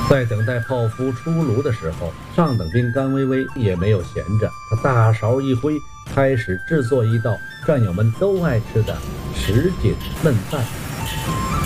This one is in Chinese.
在等待炮夫出炉的时候，上等兵甘薇薇也没有闲着，他大勺一挥，开始制作一道战友们都爱吃的什锦焖饭。